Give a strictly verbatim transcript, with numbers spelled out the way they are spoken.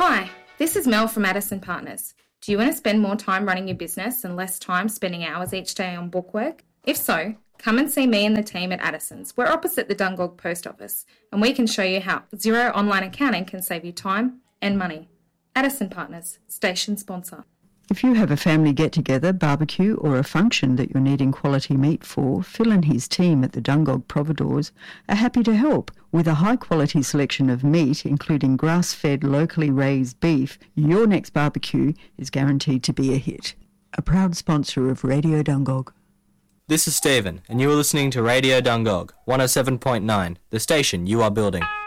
Hi, this is Mel from Addison Partners. Do you want to spend more time running your business and less time spending hours each day on bookwork? If so, come and see me and the team at Addison's. We're opposite the Dungog Post Office, and we can show you how Xero online accounting can save you time and money. Addison Partners, station sponsor. If you have a family get-together, barbecue or a function that you're needing quality meat for, Phil and his team at the Dungog Providores are happy to help. With a high-quality selection of meat, including grass-fed, locally raised beef, your next barbecue is guaranteed to be a hit. A proud sponsor of Radio Dungog. This is Stephen, and you are listening to Radio Dungog, one oh seven point nine, the station you are building.